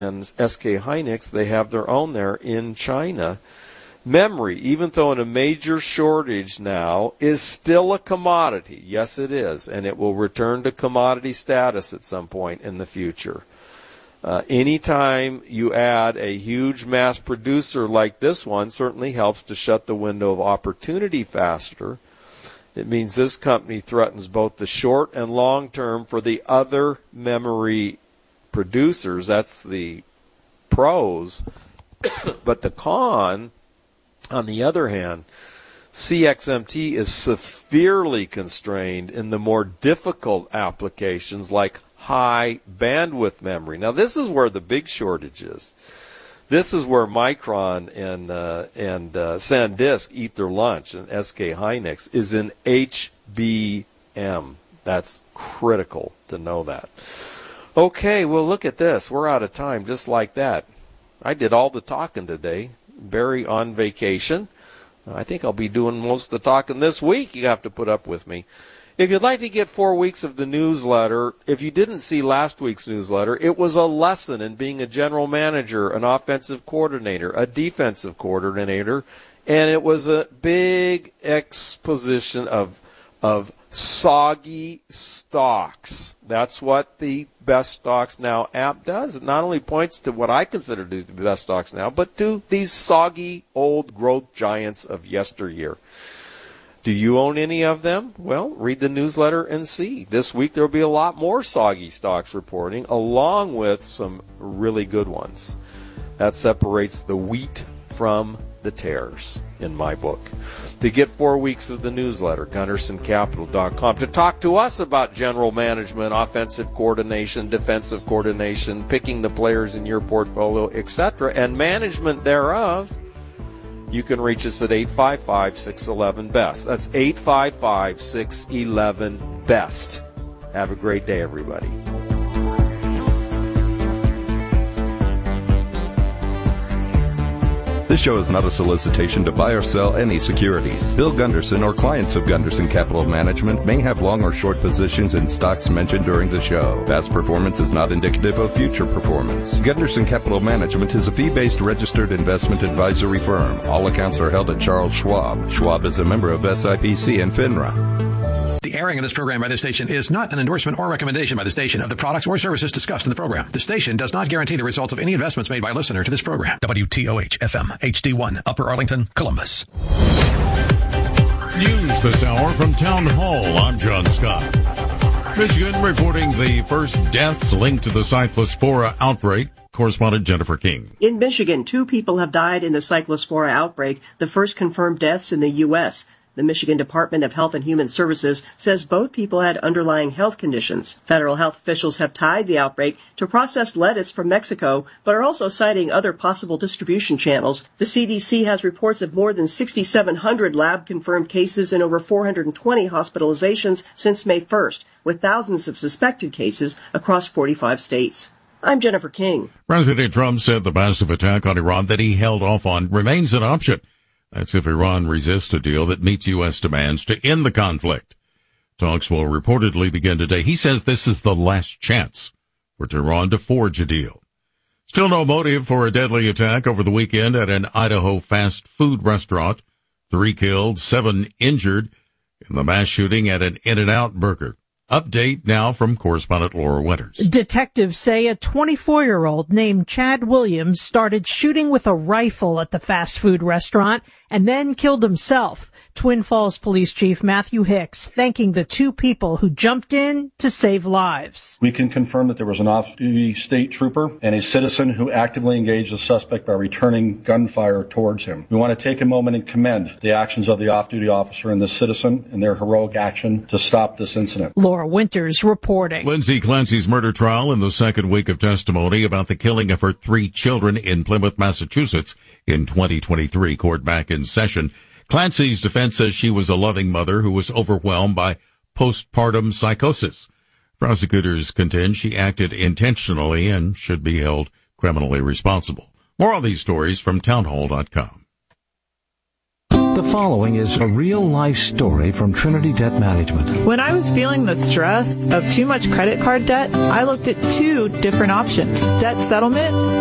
and SK Hynix, they have their own there in China. Memory, even though in a major shortage now, is still a commodity. Yes, it is, and it will return to commodity status at some point in the future. Anytime you add a huge mass producer like this one, certainly helps to shut the window of opportunity faster. It means this company threatens both the short and long term for the other memory producers. That's the pros. But the con, on the other hand, CXMT is severely constrained in the more difficult applications like high bandwidth memory. Now, this is where the big shortage is. This is where Micron and SanDisk eat their lunch, and SK Hynix is in HBM. That's critical to know that. Okay, well, look at this. We're out of time just like that. I did all the talking today. Barry on vacation. I think I'll be doing most of the talking this week. You have to put up with me. If you'd like to get 4 weeks of the newsletter, if you didn't see last week's newsletter, it was a lesson in being a general manager, an offensive coordinator, a defensive coordinator, and it was a big exposition of soggy stocks. That's what the Best Stocks Now app does. It not only points to what I consider to be the best stocks now, but to these soggy old growth giants of yesteryear. Do you own any of them? Well, read the newsletter and see. This week there will be a lot more soggy stocks reporting, along with some really good ones. That separates the wheat from the tares in my book. To get 4 weeks of the newsletter, GundersonCapital.com. To talk to us about general management, offensive coordination, defensive coordination, picking the players in your portfolio, etc., and management thereof, you can reach us at 855-611-BEST. That's 855-611-BEST. Have a great day, everybody. This show is not a solicitation to buy or sell any securities. Bill Gunderson or clients of Gunderson Capital Management may have long or short positions in stocks mentioned during the show. Past performance is not indicative of future performance. Gunderson Capital Management is a fee-based registered investment advisory firm. All accounts are held at Charles Schwab. Schwab is a member of SIPC and FINRA. The airing of this program by this station is not an endorsement or recommendation by the station of the products or services discussed in the program. The station does not guarantee the results of any investments made by a listener to this program. WTOH FM HD1 Upper Arlington, Columbus. News this hour from Town Hall. I'm John Scott. Michigan reporting the first deaths linked to the Cyclospora outbreak. Correspondent Jennifer King. In Michigan, 2 people have died in the Cyclospora outbreak, the first confirmed deaths in the U.S. The Michigan Department of Health and Human Services says both people had underlying health conditions. Federal health officials have tied the outbreak to processed lettuce from Mexico, but are also citing other possible distribution channels. The CDC has reports of more than 6,700 lab-confirmed cases and over 420 hospitalizations since May 1st, with thousands of suspected cases across 45 states. I'm Jennifer King. President Trump said the massive attack on Iran that he held off on remains an option. That's if Iran resists a deal that meets U.S. demands to end the conflict. Talks will reportedly begin today. He says this is the last chance for Tehran to forge a deal. Still no motive for a deadly attack over the weekend at an Idaho fast food restaurant. 3 killed, 7 injured in the mass shooting at an In-N-Out Burger. Update now from correspondent Laura Winters. Detectives say a 24-year-old named Chad Williams started shooting with a rifle at the fast food restaurant and then killed himself. Twin Falls Police Chief Matthew Hicks thanking the 2 people who jumped in to save lives. We can confirm that there was an off-duty state trooper and a citizen who actively engaged the suspect by returning gunfire towards him. We want to take a moment and commend the actions of the off-duty officer and the citizen in their heroic action to stop this incident. Laura Winters reporting. Lindsay Clancy's murder trial in the second week of testimony about the killing of her 3 children in Plymouth, Massachusetts in 2023. Court back in session. Clancy's defense says she was a loving mother who was overwhelmed by postpartum psychosis. Prosecutors contend she acted intentionally and should be held criminally responsible. More on these stories from townhall.com. The following is a real-life story from Trinity Debt Management. When I was feeling the stress of too much credit card debt, I looked at two different options: debt settlement